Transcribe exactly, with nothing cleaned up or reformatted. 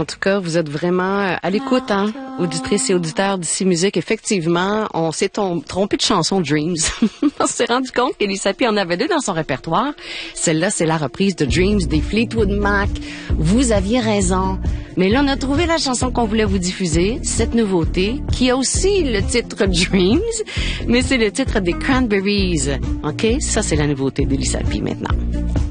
En tout cas, vous êtes vraiment à l'écoute, hein, auditrices et auditeurs d'ici Musique. Effectivement, on s'est trompé de chanson Dreams. On s'est rendu compte qu'Elisa P en avait deux dans son répertoire. Celle-là, c'est la reprise de Dreams des Fleetwood Mac. Vous aviez raison. Mais là, on a trouvé la chanson qu'on voulait vous diffuser, cette nouveauté, qui a aussi le titre Dreams, mais c'est le titre des Cranberries. OK? Ça, c'est la nouveauté d'Elisa P maintenant.